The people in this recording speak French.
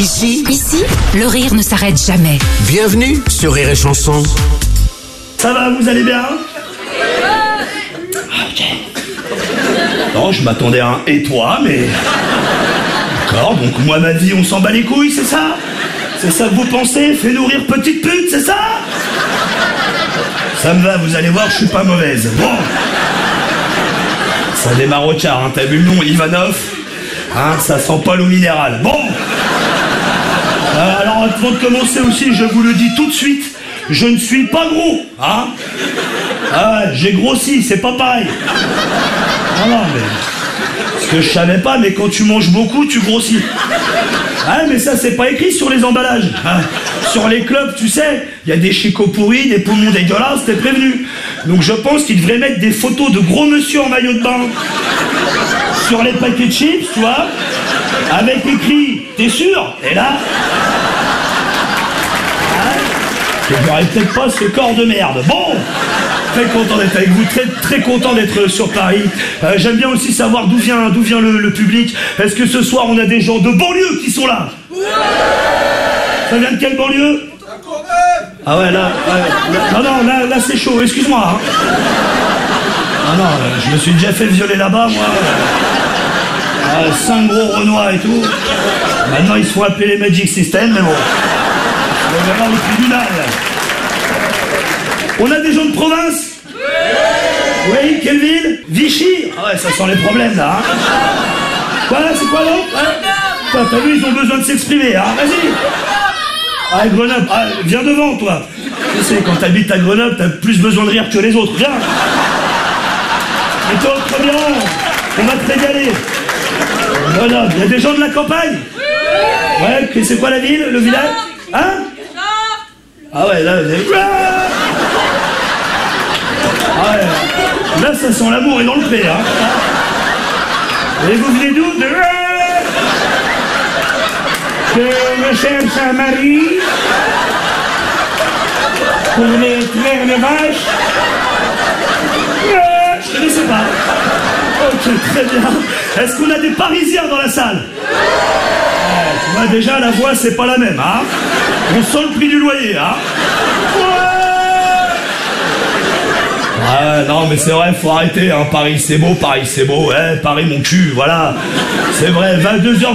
Ici, le rire ne s'arrête jamais. bienvenue sur Rire et Chanson. Ça va, vous allez bien? Ok. Non, je m'attendais à un « et toi », mais... D'accord, donc moi, ma vie, on s'en bat les couilles, c'est ça? C'est ça que vous pensez? Fais nourrir petite pute, c'est ça? Ça me va, vous allez voir, je suis pas mauvaise. Bon. Ça démarre au quart, hein, t'as vu le nom, Ivanov? Hein, ça sent pas l'eau minérale. Bon. Alors, avant de commencer aussi, je vous le dis tout de suite, je ne suis pas gros, hein? Ah, j'ai grossi, c'est pas pareil. Non, mais... Ce que je savais pas, mais quand tu manges beaucoup, tu grossis. Ah, mais ça, c'est pas écrit sur les emballages. Hein. Sur les clubs, tu sais, il y a des chicots pourris, des poumons dégueulasses, t'es prévenu. Donc je pense qu'ils devraient mettre des photos de gros monsieur en maillot de bain sur les paquets de chips, tu vois, avec écrit « T'es sûr ?» Et là... J'aurais peut-être pas ce corps de merde. Bon, très content d'être avec vous, très content d'être sur Paris. J'aime bien aussi savoir d'où vient le public. Est-ce que ce soir on a des gens de banlieue qui sont là? Ça vient de quelle banlieue? Ah ouais, là, là c'est chaud, excuse-moi. Hein. Ah non, je me suis déjà fait violer là-bas, moi. 5 gros Renois et tout. Maintenant ils se font appeler les Magic System, mais bon. On verra au tribunal. On a des gens de province? Oui, quelle ville? Vichy? Ah ouais, ça sent les problèmes là. Hein. Quoi, c'est quoi l'autre? T'as vu, ils ont besoin de s'exprimer. Hein. Vas-y. Ah, Grenoble. Ah, viens devant, toi. Tu sais, quand t'habites à Grenoble, t'as plus besoin de rire que les autres. Viens. Et toi, très bien. On va te régaler. Grenoble, il y a des gens de la campagne? Ouais, c'est quoi la ville, le village? Hein? Ah ouais, là, ah ouais, là, ça sent l'amour et dans le pré, hein. Et vous venez d'où? De... Je cherche un mari pour les traire les vaches. Je connaissais pas. Ok, très bien. Est-ce qu'on a des Parisiens dans la salle? Tu vois, déjà, la voix, c'est pas la même, hein. On sent le prix du loyer, hein. Ah non, mais c'est vrai, faut arrêter, hein. Paris, c'est beau, ouais, Paris, mon cul, voilà. C'est vrai, 22h...